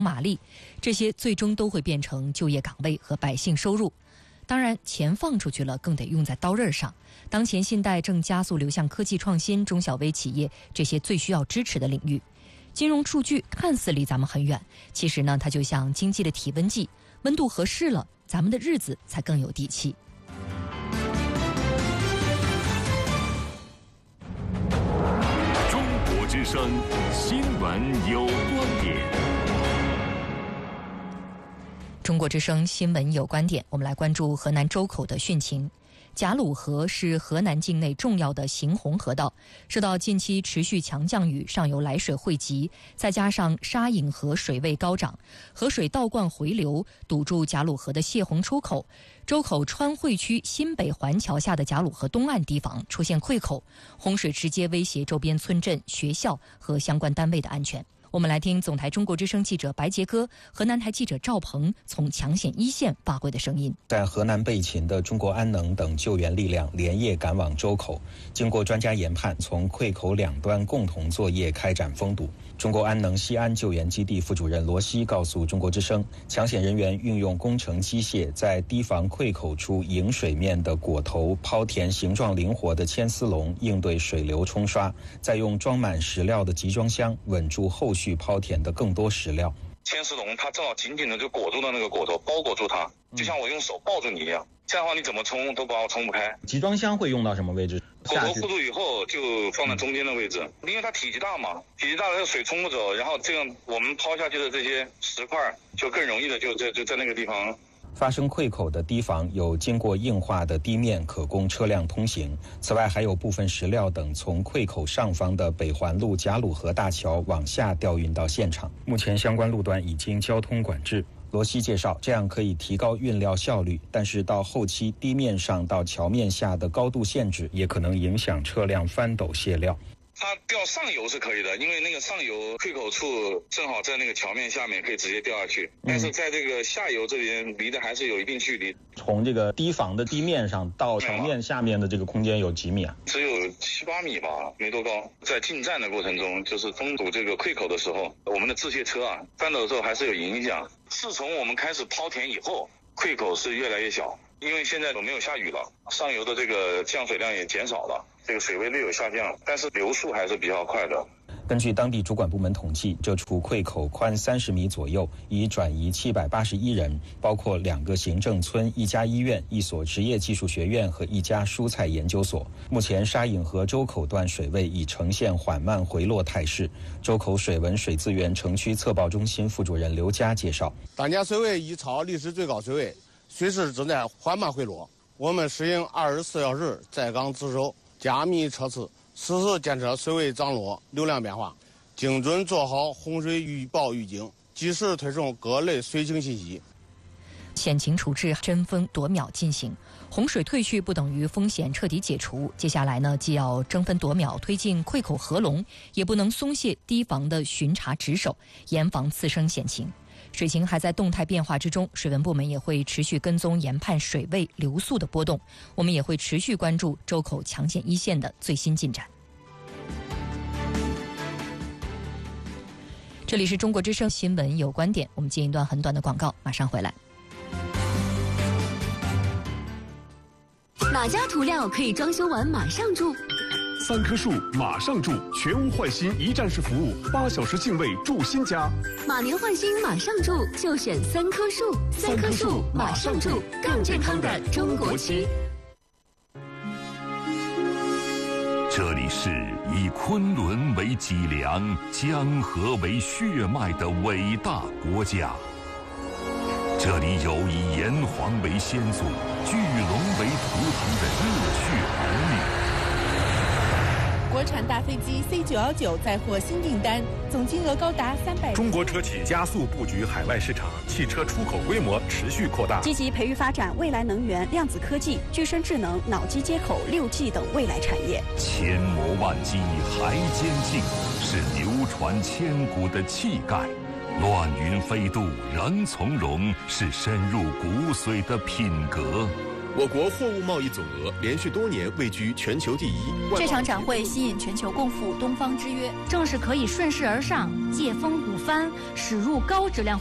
马力，这些最终都会变成就业岗位和百姓收入。当然，钱放出去了，更得用在刀刃上。当前信贷正加速流向科技创新、中小微企业这些最需要支持的领域。金融数据看似离咱们很远，其实呢，它就像经济的体温计，温度合适了，咱们的日子才更有底气。 中国之声新闻有观点。 中国之声新闻有观点，我们来关注河南周口的汛情。贾鲁河是河南境内重要的行洪河道，受到近期持续强降雨，上游来水汇集，再加上沙引河水位高涨，河水倒灌回流，堵住贾鲁河的泄洪出口。周口川汇区新北环桥下的贾鲁河东岸堤防出现溃口，洪水直接威胁周边村镇、学校和相关单位的安全。我们来听总台中国之声记者白杰哥、河南台记者赵鹏从抢险一线发回的声音。 在河南备勤的中国安能等救援力量连夜赶往周口，经过专家研判，从溃口两端共同作业开展封堵。中国安能西安救援基地副主任罗西告诉中国之声，抢险人员运用工程机械在堤防溃口处迎水面的果头抛填形状灵活的牵丝笼，应对水流冲刷，再用装满石料的集装箱稳住后续抛填的更多石料。 牵丝笼它正好紧紧的就裹住了那个果头，包裹住它，就像我用手抱住你一样，这样的话你怎么冲都把我冲不开。 集装箱会用到什么位置？ 果头固住以后就放在中间的位置，因为它体积大嘛，体积大了水冲不走，然后这样我们抛下去的这些石块就更容易的就在那个地方。 发生溃口的堤防有经过硬化的地面，可供车辆通行。此外，还有部分石料等从溃口上方的北环路贾鲁河大桥往下调运到现场。目前相关路段已经交通管制。罗西介绍，这样可以提高运料效率，但是到后期地面上到桥面下的高度限制也可能影响车辆翻斗卸料。 它调上游是可以的，因为那个上游溃口处正好在那个桥面下面，可以直接掉下去。但是在这个下游这边离的还是有一定距离。 从这个堤防的地面上到桥面下面的这个空间有几米啊？ 只有7、8米吧，没多高。在进站的过程中，就是封堵这个溃口的时候，我们的制卸车啊翻斗的时候还是有影响。自从我们开始抛填以后，溃口是越来越小，因为现在都没有下雨了，上游的这个降水量也减少了。这个水位略有下降，但是流速还是比较快的。 根据当地主管部门统计，这处溃口宽30米左右，已转移781人，包括2个行政村、1家医院、1所职业技术学院和1家蔬菜研究所。目前沙引河周口段水位已呈现缓慢回落态势。周口水文水资源城区测报中心副主任刘佳介绍， 当前水位已超历史最高水位，水势正在缓慢回落。我们实行24小时在岗值守，加密测试，实时监测水位涨落、流量变化，精准做好洪水预报预警，及时推送各类水情信息。 险情处置争分夺秒进行，洪水退去不等于风险彻底解除。接下来呢，既要争分夺秒推进溃口合龙，也不能松懈堤防的巡查值守，严防次生险情。水情还在动态变化之中，水文部门也会持续跟踪研判水位流速的波动。我们也会持续关注周口抢险一线的最新进展。这里是中国之声新闻有观点，我们进一段很短的广告，马上回来。 哪家涂料可以装修完马上住 ？3棵树马上住，全屋换新一站式服务，8小时净位住新家。 马年换新马上住，就选3棵树。3棵树马上住，更健康的中国区。 这里是以昆仑为脊梁、江河为血脉的伟大国家。这里有以炎黄为先祖、巨龙为图腾的热血儿女。 国产大飞机 C919 再获新订单，总金额高达300。 中国车企加速布局海外市场，汽车出口规模持续扩大， 积极培育发展未来能源、量子科技、具身智能、脑机接口、6G 等未来产业。 千磨万击还坚劲，是流传千古的气概；乱云飞渡仍从容，是深入骨髓的品格。 我国货物贸易总额连续多年位居全球第一。 这场展会吸引全球共赴东方之约， 正是可以顺势而上，借风鼓帆，驶入高质量